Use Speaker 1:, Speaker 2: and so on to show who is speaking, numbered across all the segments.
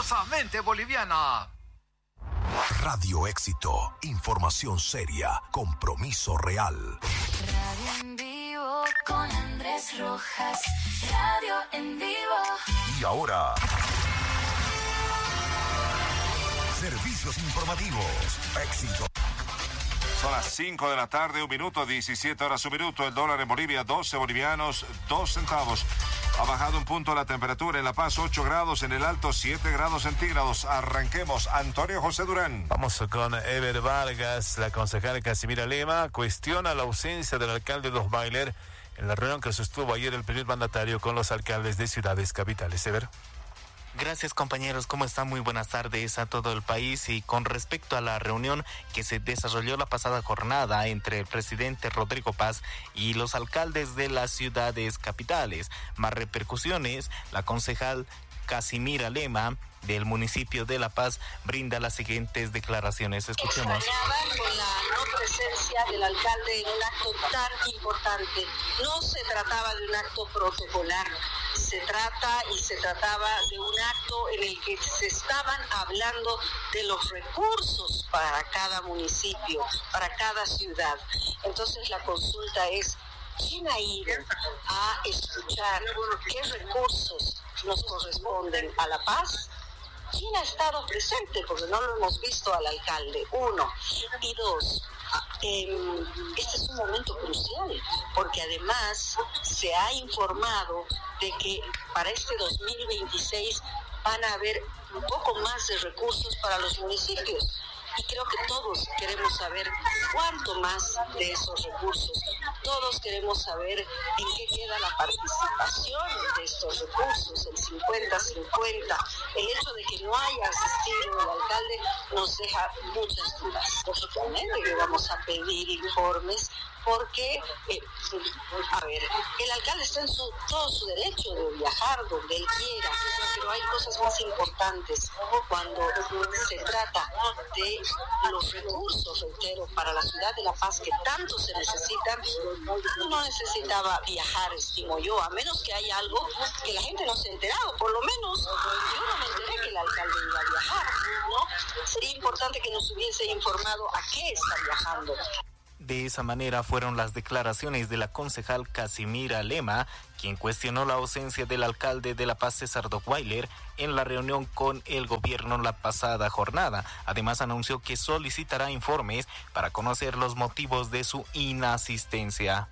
Speaker 1: orgullosamente boliviana.
Speaker 2: Radio Éxito, información seria, compromiso real.
Speaker 3: Radio en vivo con Andrés Rojas. Radio en vivo.
Speaker 2: Y ahora, servicios informativos. Éxito.
Speaker 4: Son las 5 de la tarde, 1 minuto, 17 horas, 1 minuto. El dólar en Bolivia, 12 bolivianos, 2 centavos. Ha bajado un punto la temperatura en La Paz, 8 grados, en el Alto, 7 grados centígrados. Arranquemos. Antonio José Durán.
Speaker 5: Vamos con Ever Vargas. La concejal Casimira Lema cuestiona la ausencia del alcalde Osweiler en la reunión que sostuvo ayer el primer mandatario con los alcaldes de ciudades capitales. Ever.
Speaker 6: Gracias, compañeros, ¿cómo están? Muy buenas tardes a todo el país. Y con respecto a la reunión que se desarrolló la pasada jornada entre el presidente Rodrigo Paz y los alcaldes de las ciudades capitales, más repercusiones, la concejal Casimira Lema del municipio de La Paz brinda las siguientes declaraciones. Escuchemos.
Speaker 7: Extrañaba con la no presencia del alcalde en un acto tan importante. No se trataba de un acto protocolar, se trataba de un acto en el que se estaban hablando de los recursos para cada municipio, para cada ciudad. Entonces la consulta es: ¿quién ha ido a escuchar qué recursos nos corresponden a La Paz? ¿Quién ha estado presente? Porque no lo hemos visto al alcalde, 1. Y 2, este es un momento crucial, porque además se ha informado de que para este 2026 van a haber un poco más de recursos para los municipios. Y creo que todos queremos saber cuánto más de esos recursos. Todos queremos saber en qué queda la participación de estos recursos, el 50-50. El hecho de que no haya asistido el alcalde nos deja muchas dudas. Lógicamente que vamos a pedir informes porque, el alcalde está en todo su derecho de viajar donde él quiera, pero hay cosas más importantes cuando se trata de los recursos, reitero, para la ciudad de La Paz que tanto se necesitan. No necesitaba viajar, estimo yo, a menos que haya algo que la gente no se ha enterado. Por lo menos yo no me enteré que el alcalde iba a viajar, ¿no? Sería importante que nos hubiese informado a qué está viajando.
Speaker 6: De esa manera fueron las declaraciones de la concejal Casimira Lema, quien cuestionó la ausencia del alcalde de La Paz, César Osweiler, en la reunión con el gobierno la pasada jornada. Además, anunció que solicitará informes para conocer los motivos de su inasistencia.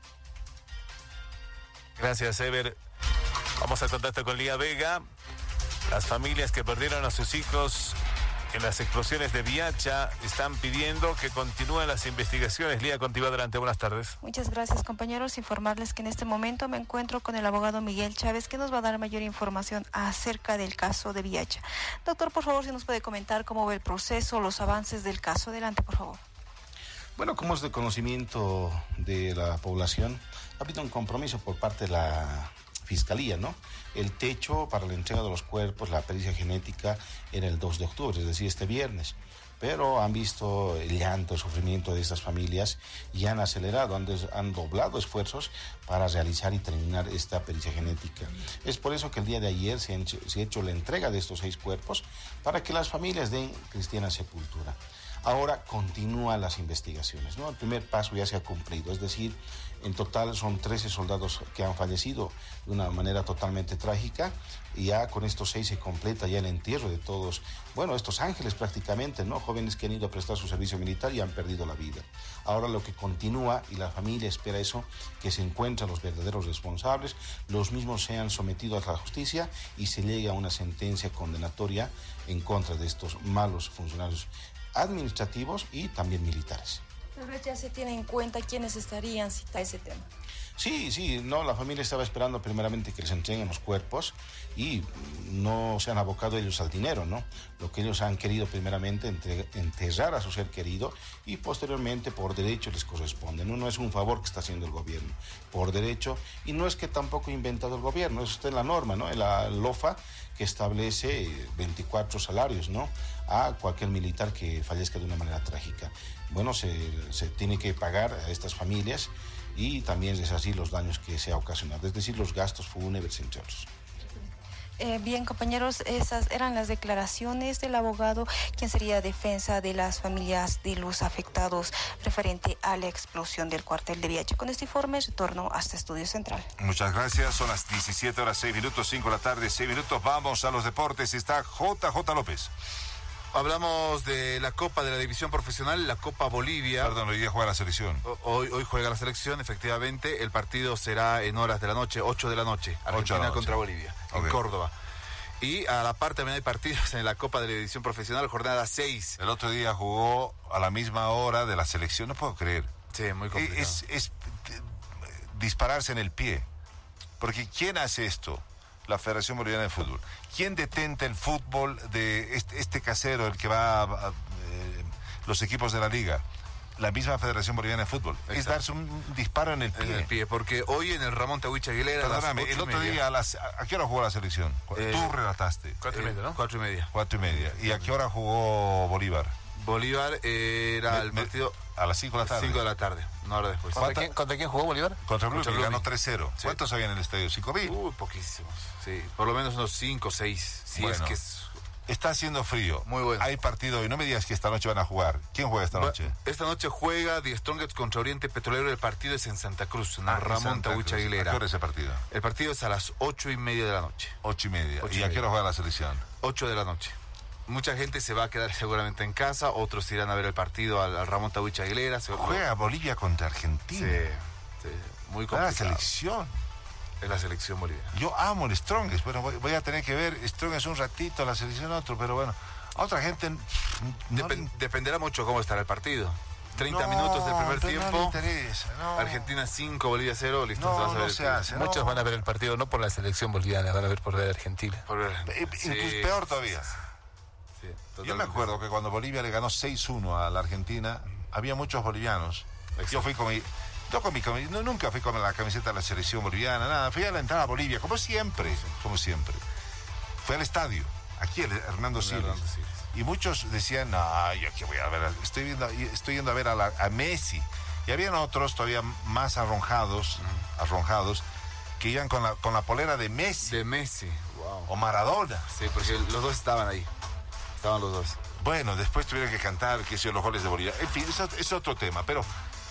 Speaker 5: Gracias, Ever. Vamos a contacto con Lía Vega. Las familias que perdieron a sus hijos en las explosiones de Viacha están pidiendo que continúen las investigaciones. Lía, continúa adelante. Buenas tardes.
Speaker 8: Muchas gracias, compañeros. Informarles que en este momento me encuentro con el abogado Miguel Chávez, que nos va a dar mayor información acerca del caso de Viacha. Doctor, por favor, si nos puede comentar cómo ve el proceso, los avances del caso. Adelante, por favor.
Speaker 9: Bueno, como es de conocimiento de la población, ha habido un compromiso por parte de la Fiscalía, ¿no? El techo para la entrega de los cuerpos, la pericia genética, era el 2 de octubre, es decir, este viernes. Pero han visto el llanto, el sufrimiento de estas familias y han acelerado, han doblado esfuerzos para realizar y terminar esta pericia genética. Es por eso que el día de ayer se ha hecho la entrega de estos 6 cuerpos para que las familias den cristiana sepultura. Ahora continúan las investigaciones, ¿no? El primer paso ya se ha cumplido, es decir, en total son 13 soldados que han fallecido de una manera totalmente trágica, y ya con estos 6 se completa ya el entierro de todos, bueno, estos ángeles prácticamente, ¿no? Jóvenes que han ido a prestar su servicio militar y han perdido la vida. Ahora lo que continúa, y la familia espera eso, que se encuentren los verdaderos responsables, los mismos sean sometidos a la justicia y se llegue a una sentencia condenatoria en contra de estos malos funcionarios administrativos y también militares.
Speaker 8: Tal vez ya se tiene en cuenta quiénes estarían citados a ese tema.
Speaker 9: Sí, no, la familia estaba esperando primeramente que les entreguen los cuerpos y no se han abocado ellos al dinero, ¿no? Lo que ellos han querido primeramente enterrar a su ser querido y posteriormente por derecho les corresponde. No es un favor que está haciendo el gobierno, por derecho, y no es que tampoco ha inventado el gobierno, eso está en la norma, ¿no? En la LOFA, que establece 24 salarios, ¿no? A cualquier militar que fallezca de una manera trágica. Bueno, se tiene que pagar a estas familias y también resarcir los daños que se ha ocasionado, es decir, los gastos fúnebres, entre otros.
Speaker 8: Bien, compañeros, esas eran las declaraciones del abogado, quien sería defensa de las familias de los afectados referente a la explosión del cuartel de Viacha. Con este informe retorno hasta Estudio Central.
Speaker 4: Muchas gracias. Son las 17 horas 6 minutos, 5 de la tarde, 6 minutos. Vamos a los deportes. Está JJ López.
Speaker 10: Hablamos de la Copa de la División Profesional, la Copa Bolivia.
Speaker 4: Perdón, hoy día juega la selección.
Speaker 10: Hoy juega la selección, efectivamente. El partido será en horas de la noche, 8 de la noche. Argentina contra Bolivia, en Córdoba. Y a la par también hay partidos en la Copa de la División Profesional, jornada 6.
Speaker 4: El otro día jugó a la misma hora de la selección, no puedo creer.
Speaker 10: Sí, muy complicado.
Speaker 4: Es dispararse en el pie. Porque ¿quién hace esto? La Federación Boliviana de Fútbol. ¿Quién detenta el fútbol de este casero, el que va a los equipos de la liga? La misma Federación Boliviana de Fútbol. Exacto. Es darse un disparo en el pie.
Speaker 10: En el pie, porque hoy en el Ramón Tawich Aguilera...
Speaker 4: Perdóname, el otro día, ¿a qué hora jugó la selección? Tú relataste.
Speaker 10: 4:30, ¿no? 4:30.
Speaker 4: 4:30. ¿Y a qué hora jugó Bolívar?
Speaker 10: Bolívar era el partido...
Speaker 4: A las 5 de la tarde.
Speaker 10: 5 de la tarde, una hora después.
Speaker 5: ¿Contra quién jugó Bolívar?
Speaker 4: Contra Blooming, que ganó 3-0. Sí. ¿Cuántos había en el estadio? ¿5.000?
Speaker 10: Poquísimos. Sí, por lo menos unos 5 o 6. Sí,
Speaker 4: bueno,
Speaker 10: es que es...
Speaker 4: Está haciendo frío.
Speaker 10: Muy bueno.
Speaker 4: Hay partido hoy. No me digas que esta noche van a jugar. ¿Quién juega esta noche?
Speaker 10: Esta noche juega The Strongest contra Oriente Petrolero. El partido es en Santa Cruz, en Ramón Tawich Aguilera.
Speaker 4: ¿A qué hora es ese partido?
Speaker 10: El partido es a las 8:30 de la noche.
Speaker 4: 8:30. ¿Y a qué hora juega la selección?
Speaker 10: 8 de la noche. Mucha gente se va a quedar seguramente en casa, otros irán a ver el partido al Ramón Tawich Aguilera.
Speaker 4: Juega Bolivia contra Argentina.
Speaker 10: Sí, muy complicado.
Speaker 4: La selección.
Speaker 10: Es la selección boliviana.
Speaker 4: Yo amo el Strongest. Bueno, voy a tener que ver Strongest un ratito, la selección otro, pero bueno, a otra gente...
Speaker 10: Dependerá mucho cómo estará el partido. 30 minutos del primer tiempo.
Speaker 4: No interesa, no.
Speaker 10: Argentina 5, Bolivia 0, listo.
Speaker 4: No se hace.
Speaker 5: Muchos van a ver el partido no por la selección boliviana, van a ver por la de Argentina.
Speaker 4: Incluso peor todavía.
Speaker 10: Sí,
Speaker 4: yo me acuerdo que cuando Bolivia le ganó 6-1 a la Argentina, había muchos bolivianos. Exacto. Yo fui con nunca fui con la camiseta de la selección boliviana, nada. Fui a la entrada a Bolivia, como siempre. Fui al estadio, aquí el Hernando Siles. Y muchos decían, yo aquí voy a ver, estoy yendo a ver a Messi. Y habían otros todavía más arronjados, que iban con la polera de Messi.
Speaker 10: De Messi, wow.
Speaker 4: O Maradona.
Speaker 10: Sí, porque los dos estaban ahí. Estaban los dos.
Speaker 4: Bueno, después tuvieron que cantar, los goles de Bolivia. En fin, es otro tema. Pero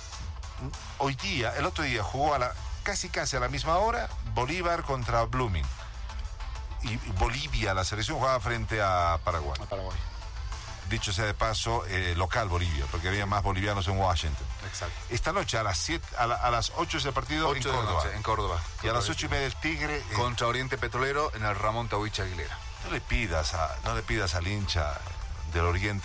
Speaker 4: el otro día jugó casi a la misma hora, Bolívar contra Blooming. Y Bolivia, la selección, jugaba frente a Paraguay. Dicho sea de paso, local Bolivia, porque había más bolivianos en Washington.
Speaker 10: Exacto.
Speaker 4: Esta noche a las 8 es el partido en Córdoba.
Speaker 10: En Córdoba.
Speaker 4: Y a las 8:30 el Tigre...
Speaker 10: Contra Oriente Petrolero en el Ramón Tawich Aguilera.
Speaker 4: No le pidas al hincha del Oriente